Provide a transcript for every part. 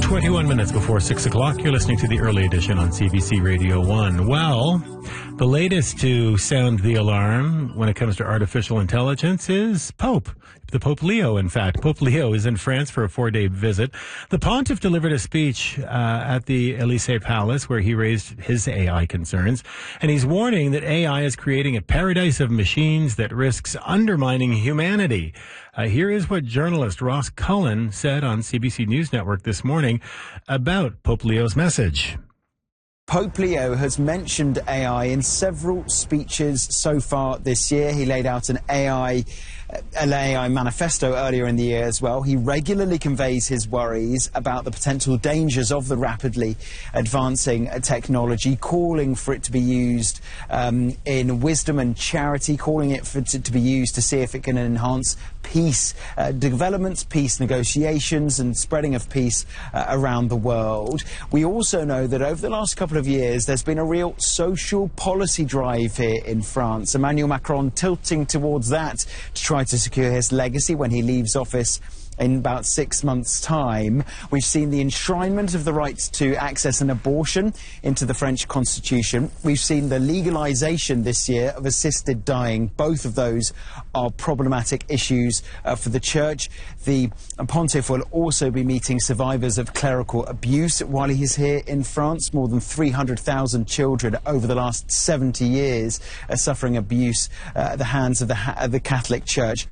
21 minutes before 6 o'clock, you're listening to the early edition on CBC Radio 1. Well, the latest to sound the alarm when it comes to artificial intelligence is Pope Leo, in fact. Pope Leo is in France for a 4-day visit. The pontiff delivered a speech at the Élysée Palace where he raised his AI concerns, and he's warning that AI is creating a paradise of machines that risks undermining humanity. Here is what journalist Ross Cullen said on CBC News Network this morning about Pope Leo's message. Pope Leo has mentioned AI in several speeches so far this year. He laid out an AI manifesto earlier in the year as well. He regularly conveys his worries about the potential dangers of the rapidly advancing technology, calling for it to be used in wisdom and charity, calling it to be used to see if it can enhance peace developments, peace negotiations and spreading of peace around the world. We also know that over the last couple of years there's been a real social policy drive here in France. Emmanuel Macron tilting towards that to try to secure his legacy when he leaves office in about 6 months' time. We've seen the enshrinement of the right to access an abortion into the French constitution. We've seen the legalization this year of assisted dying. Both of those are problematic issues for the church. The pontiff will also be meeting survivors of clerical abuse while he's here in France. More than 300,000 children over the last 70 years are suffering abuse at the hands of the Catholic Church.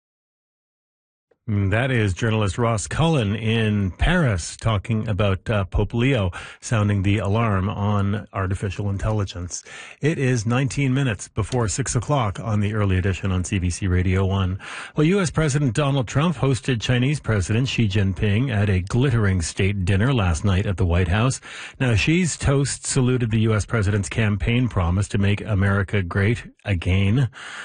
That is journalist Ross Cullen in Paris talking about Pope Leo sounding the alarm on artificial intelligence. It is 19 minutes before 6 o'clock on the early edition on CBC Radio 1. Well, U.S. President Donald Trump hosted Chinese President Xi Jinping at a glittering state dinner last night at the White House. Now, Xi's toast saluted the U.S. president's campaign promise to make America great again.